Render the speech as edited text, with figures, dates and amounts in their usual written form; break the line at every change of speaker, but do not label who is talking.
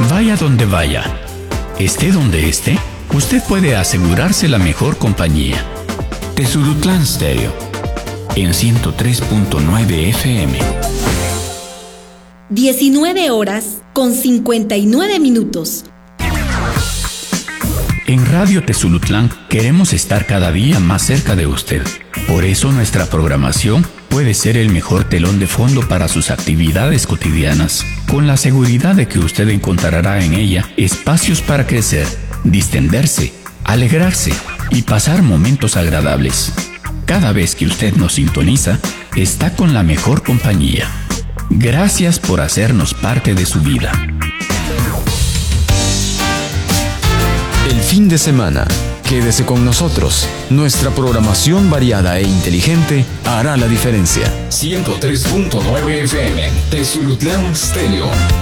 Vaya donde vaya, esté donde esté, usted puede asegurarse la mejor compañía. Tesulutlán Stereo, en 103.9 FM.
19:59.
En Radio Tesulutlán queremos estar cada día más cerca de usted. Por eso nuestra programación puede ser el mejor telón de fondo para sus actividades cotidianas, con la seguridad de que usted encontrará en ella espacios para crecer, distenderse, alegrarse y pasar momentos agradables. Cada vez que usted nos sintoniza, está con la mejor compañía. Gracias por hacernos parte de su vida.
El fin de semana, quédese con nosotros. Nuestra programación variada e inteligente hará la diferencia.
103.9 FM, Tesulutlán Stereo.